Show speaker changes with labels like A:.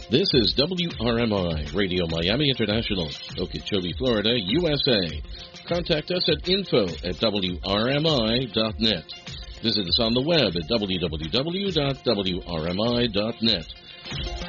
A: This is WRMI, Radio Miami International, Okeechobee, Florida, USA. Contact us at info@wrmi.net. Visit us on the web at www.wrmi.net.